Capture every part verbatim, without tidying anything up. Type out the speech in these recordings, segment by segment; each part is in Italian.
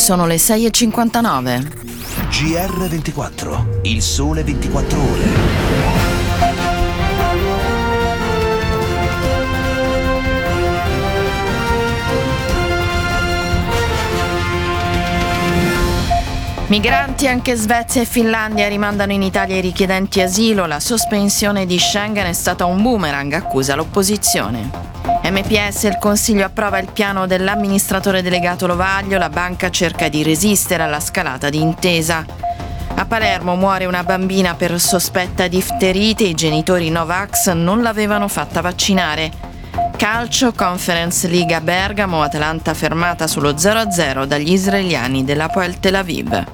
sono le sei e cinquantanove. G R ventiquattro, il sole ventiquattro ore. Migranti anche Svezia e Finlandia rimandano in Italia i richiedenti asilo. La sospensione di Schengen è stata un boomerang, accusa l'opposizione. M P S, il Consiglio approva il piano dell'amministratore delegato Lovaglio. La banca cerca di resistere alla scalata di Intesa. A Palermo muore una bambina per sospetta difterite. I genitori Novax non l'avevano fatta vaccinare. Calcio, Conference League a Bergamo, Atalanta fermata sullo zero a zero dagli israeliani dell'Hapoel Tel Aviv.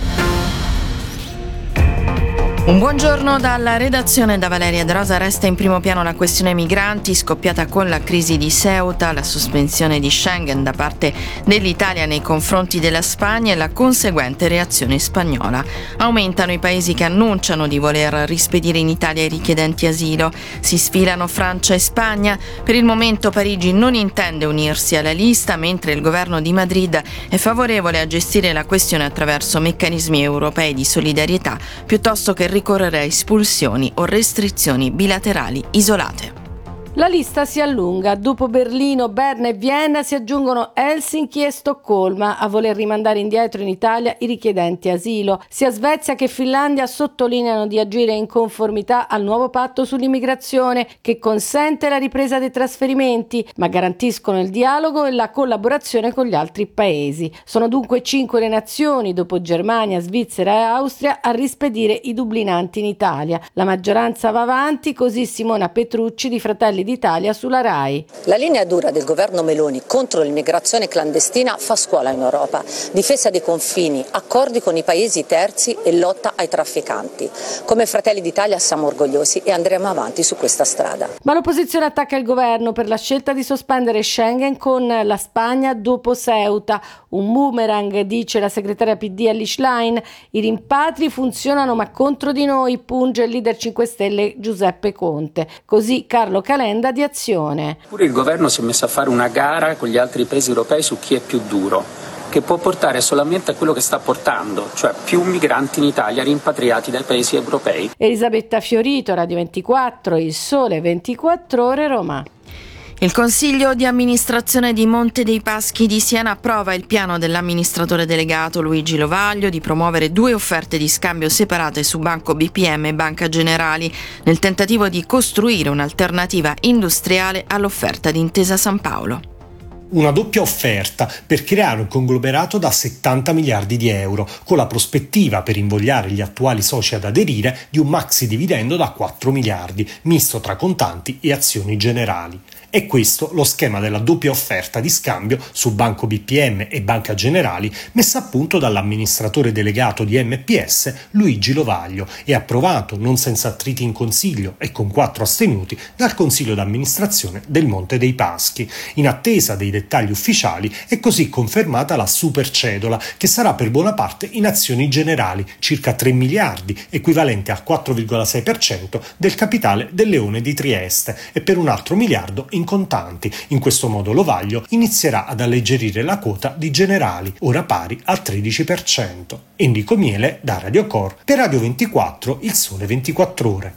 Un buongiorno dalla redazione da Valeria De Rosa. Resta in primo piano la questione migranti scoppiata con la crisi di Ceuta, la sospensione di Schengen da parte dell'Italia nei confronti della Spagna e la conseguente reazione spagnola. Aumentano i paesi che annunciano di voler rispedire in Italia i richiedenti asilo. Si sfilano Francia e Spagna. Per il momento Parigi non intende unirsi alla lista, mentre il governo di Madrid è favorevole a gestire la questione attraverso meccanismi europei di solidarietà piuttosto che ricorrere a espulsioni o restrizioni bilaterali isolate. La lista si allunga. Dopo Berlino, Berna e Vienna si aggiungono Helsinki e Stoccolma a voler rimandare indietro in Italia i richiedenti asilo. Sia Svezia che Finlandia sottolineano di agire in conformità al nuovo patto sull'immigrazione che consente la ripresa dei trasferimenti, ma garantiscono il dialogo e la collaborazione con gli altri paesi. Sono dunque cinque le nazioni, dopo Germania, Svizzera e Austria, a rispedire i dublinanti in Italia. La maggioranza va avanti, così Simona Petrucci di Fratelli d'Italia sulla RAI. La linea dura del governo Meloni contro l'immigrazione clandestina fa scuola in Europa. Difesa dei confini, accordi con i paesi terzi e lotta ai trafficanti. Come Fratelli d'Italia siamo orgogliosi e andremo avanti su questa strada. Ma l'opposizione attacca il governo per la scelta di sospendere Schengen con la Spagna dopo Ceuta. Un boomerang, dice la segretaria P D Elly Schlein. I rimpatri funzionano ma contro di noi, punge il leader cinque Stelle Giuseppe Conte. Così Carlo Calenda di Azione. Pure il governo si è messo a fare una gara con gli altri paesi europei su chi è più duro, che può portare solamente a quello che sta portando, cioè più migranti in Italia rimpatriati dai paesi europei. Elisabetta Fiorito, Radio ventiquattro, Il Sole ventiquattro Ore, Roma. Il Consiglio di amministrazione di Monte dei Paschi di Siena approva il piano dell'amministratore delegato Luigi Lovaglio di promuovere due offerte di scambio separate su Banco B P M e Banca Generali nel tentativo di costruire un'alternativa industriale all'offerta di Intesa San Paolo. Una doppia offerta per creare un conglomerato da settanta miliardi di euro, con la prospettiva per invogliare gli attuali soci ad aderire di un maxi dividendo da quattro miliardi, misto tra contanti e azioni generali. È questo lo schema della doppia offerta di scambio su Banco B P M e Banca Generali messa a punto dall'amministratore delegato di M P S Luigi Lovaglio e approvato non senza attriti in consiglio e con quattro astenuti dal consiglio d'amministrazione del Monte dei Paschi. In attesa dei dettagli ufficiali è così confermata la super cedola che sarà per buona parte in azioni generali, circa tre miliardi, equivalente al quattro virgola sei per cento del capitale del Leone di Trieste, e per un altro miliardo in contanti. In questo modo Lovaglio inizierà ad alleggerire la quota di Generali, ora pari al tredici per cento. Enrico Miele da Radio Cor per Radio ventiquattro, Il Sole ventiquattro Ore.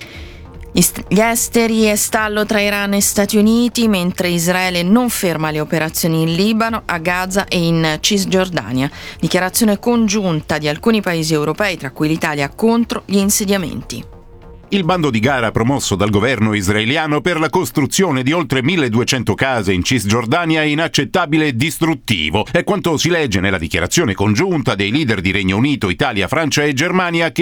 Gli esteri e stallo tra Iran e Stati Uniti, mentre Israele non ferma le operazioni in Libano, a Gaza e in Cisgiordania. Dichiarazione congiunta di alcuni paesi europei, tra cui l'Italia, contro gli insediamenti. Il bando di gara promosso dal governo israeliano per la costruzione di oltre milleduecento case in Cisgiordania è inaccettabile e distruttivo. È quanto si legge nella dichiarazione congiunta dei leader di Regno Unito, Italia, Francia e Germania che